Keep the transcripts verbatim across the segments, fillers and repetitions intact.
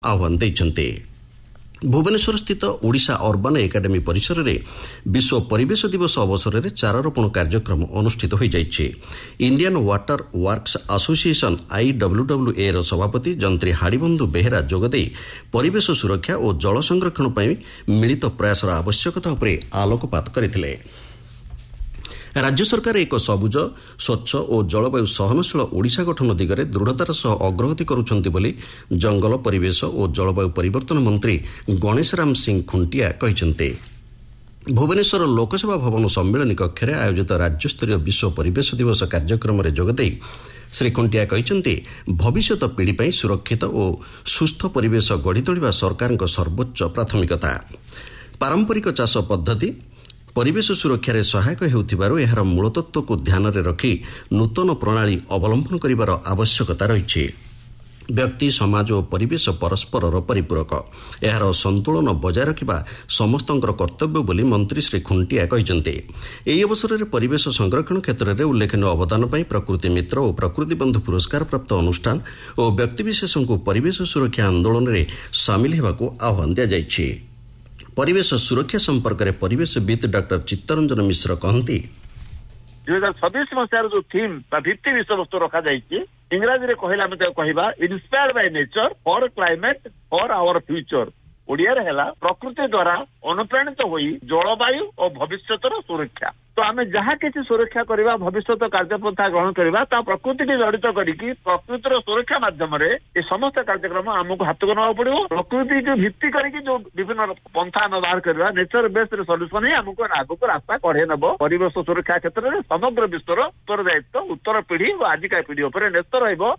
आह्वान दैछन्ते। भुवनेश्वर स्थित Odisha urban academy परिसर में विश्व परिवेश दिवस अवसर में चारारोपण कार्यक्रम अनुष्ठित हो जाइछे। इंडियन वाटर वर्क्स एसोसिएशन आईडब्ल्यूडब्ल्यूए र सभापति जंत्री हाड़ीबंधु बेहेरा जोगदे परिवेश सुरक्षा और जल संरक्षण पर मिलित प्रयासर आवश्यकता उपर आलोकपात करथिले। राज्य सरकार एक सबुज स्वच्छ और जलवायु सहनशील ओडिशा गठन दिगरे दृढ़तार सह अग्रगति करुछन्ति बोली जंगल परिवेश और जलवायु परिवर्तन मंत्री गणेश राम सिंह खुंटिया कहिसन्ते। भुवनेश्वर लोकसेवा भवन सम्मेलन कक्ष में आयोजित राज्यस्तरीय विश्व परिवेश दिवस कार्यक्रम में जोगदे श्री खुंटिया कहिसन्ते भविष्यत पीढ़ी पर सुरक्षित और सुस्थ परिवेश गढ़ी तोलिबा सरकारक सर्वोच्च प्राथमिकता। पारंपरिक चाष पद्धति परिवेश सुरक्षार सहायक होउथिबारु एहार मूलतत्व को ध्यान में रखी नूतन प्रणाली अवलंबन करिवार आवश्यकता रही। व्यक्ति समाज और परिवेश परस्पर परिपूरक एहार संतुलन बजाय रखा समस्तंकर कर्तव्य बोली मंत्री श्री खुंटिया कहिसन्ते। एही अवसर में परिवेश संरक्षण क्षेत्र में उल्लेखनीय अवदान पर प्रकृति मित्र और प्रकृति बंधु पुरस्कार प्राप्त अनुष्ठान और व्यक्तिविशेष को परिवेश सुरक्षा आंदोलन में सामिल होगाकू आह्वान दिया जाइछे। परिवेश सुरक्षा संपर्क में परिवेशविद डॉक्टर चित्तरंजन मिश्र कहती दुई हजार छब्बीस मसीहार जो थीम भित्ति विषय वस्तु रखा जाइए इंग्राजी में कहला कहवा inspired by nature for climate for our future Odia है प्रकृति द्वारा अनुप्राणित होई जलवायु और भविष्यतर सुरक्षा। तो आम जहाँ किसी सुरक्षा करवा भविष्यत कार्यपंथा ग्रहण करवा प्रकृति की जड़ित करके प्रकृतिर सुरक्षा माध्यम ये समस्त कार्यक्रम आमको हाथ को ना पड़ो। प्रकृति की भित्ति करके जो विभिन्न पंथा आम बाहर करवा नेचर बेस्ड सल्यूशन ही आमको आगक रास्ता कढ़े नब। परिवेश सुरक्षा क्षेत्र में समग्र विश्वर उत्तरदायित्व उत्तर पीढ़ी और आजिका पीढ़ी उपर न्यस्त रहिबो।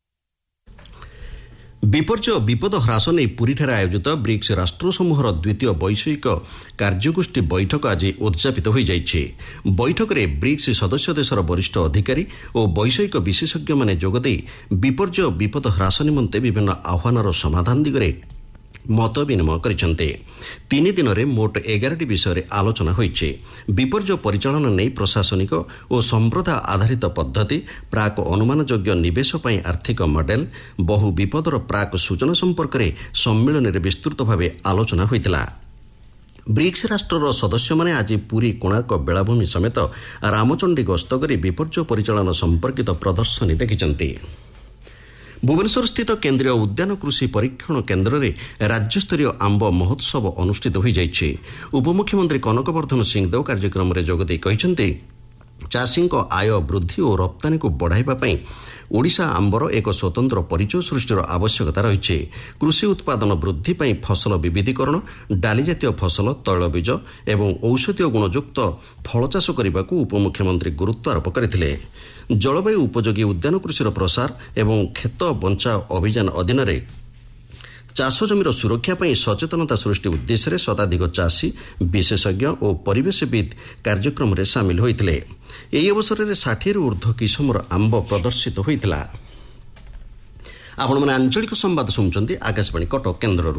विपर्य विपद ह्रास नहीं पुरीठारे आयोजित ब्रिक्स राष्ट्र समूहर द्वितीय वैषयिक कार्यगोष्ठी बैठक आज उद्यापित हो जाइछे। बैठक में ब्रिक्स सदस्य देशर वरिष्ठ अधिकारी और वैषयिक विशेषज्ञ माने जोगदे विपर्य विपद ह्रास निमंते विभिन्न आह्वानर समाधान दिगरे मत विनिमय करिसेंते। तीन दिन में मोट एगारटी विषय आलोचना होइछे। विपर्य परिचालन नहीं प्रशासनिक और संप्रदा आधारित पद्धति प्राक अनुमानयोग्य निवेश पर आर्थिक मॉडेल बहु विपदर प्राक सूचना संपर्क में सम्मेलन में विस्तृत भाव आलोचना होइतिला। ब्रिक्स राष्ट्रर सदस्य माने आज पुरी कोणार्क बेलाभूमि समेत रामचंडी गस्त कर विपर्य परिचालन संपर्कित प्रदर्शनी देखिचंती। भुवनेश्वर स्थित केंद्रीय उद्यान कृषि परीक्षण केन्द्र में राज्यस्तरीय आंब महोत्सव अनुष्ठित हो जाइछे। उपमुख्यमंत्री कनकवर्धन सिंहदेव कार्यक्रम में जोगदे कहिसन्ते चाषी आय वृद्धि और रप्तानी को बढ़ाइबा ओडिशा आंबर एक स्वतंत्र परिचय सृष्टिर आवश्यकता रही। कृषि उत्पादन वृद्धि पर फसल विविधीकरण डाली जातीय फसल तैलबीज एवं औषधीय गुणयुक्त फल चाष करने को उपमुख्यमंत्री गुरुत्व आरोप करथिले। जलवायु उपयोगी उद्यान कृषिर प्रसार एवं खेत बंचाओ अभियान अधीन चाष जमीर सुरक्षा पर सचेतनता सृष्टि उद्देश्य शताधिक चाषी विशेषज्ञ और परिवेशविद कार्यक्रम में सामिल होते। यही अवसर में षाठी ऊर्ध्व किसमर आंब प्रदर्शित होता। आपण मैंने आंचलिक संवाद शुणुंट आकाशवाणी कटक केन्द्र।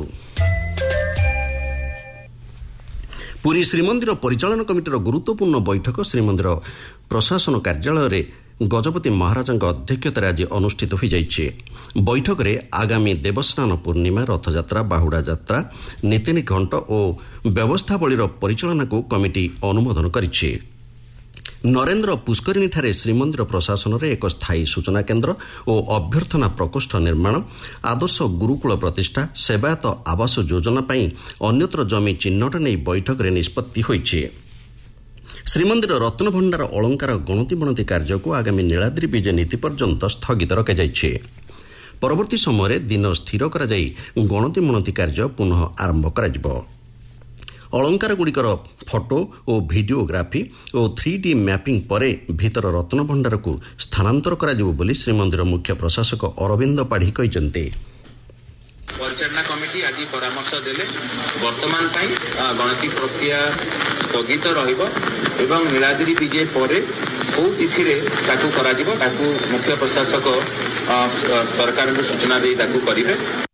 पुरी श्रीमंदिर परिचालन कमिटीर गुरुत्वपूर्ण बैठक श्रीमंदिर प्रशासन कार्यालय गजपति महाराजा अध्यक्षतार आज अनुष्ठित हो जाइछे। बैठक में आगामी देवस्नान पूर्णिमा रथयात्रा बाहुड़ा यात्रा नीतिनी घंट और व्यवस्थावलीर परिचालना को कमिटी अनुमोदन करिछे। नरेंद्र पुष्करिणी ठारे श्रीमंदिर प्रशासन रे एक स्थायी सूचना केन्द्र और अभ्यर्थना प्रकोष्ठ निर्माण आदर्श गुरुकुल प्रतिष्ठा सेवायत आवास योजना पर अन्यत्र जमी चिन्हट नहीं बैठक में निष्पत्ति होइछे। श्रीमंदिर रत्नभंडार अलंकार गणति बणति कार्य को आगामी नीलाद्री विजय नीति पर्यंत स्थगित रखाଯାଇଛି। परवर्ती समय दिन स्थिर करा जाई गणति बणति कार्य पुनः आरंभ कराजिबो। अलंकार गुड़िकर फोटो और भिडियोग्राफी और थ्री डी मैपिंग परे भीतर रत्नभंडार को स्थानांतर कराजिबो बोली श्रीमंदिर मुख्य प्रशासक अरविंद पाढ़ी कहिसन्ते। परिचालना कमिटी आज परामर्श देले वर्तमान गणति प्रक्रिया स्थगित रहिबो एवं नीलाद्री विजय परे को तिथि रे ताकू कराजिबो ताकू मुख्य प्रशासक सरकार को सूचना दे ताकू करिवे।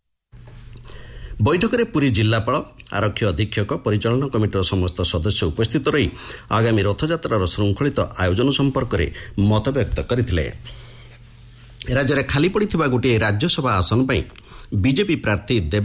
बैठक में पुरी जिलापाल आरक्षी अधीक्षक परिचालना कमिटीर समस्त सदस्य उपस्थित रही आगामी रथयात्रार श्रृंखलित आयोजन संपर्क में मत व्यक्त करथिले। राज्य में खाली पड़िथिबा गोटे राज्यसभा आसन पर बीजेपी प्रार्थी देवा